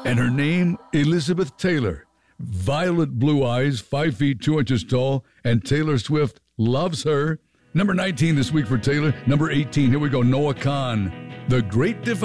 And her name, Elizabeth Taylor. Violet blue eyes, 5 feet 2 inches tall, and Taylor Swift loves her. Number 19 this week for Taylor. Number 18, here we go, Noah Kahn. The Great Divide.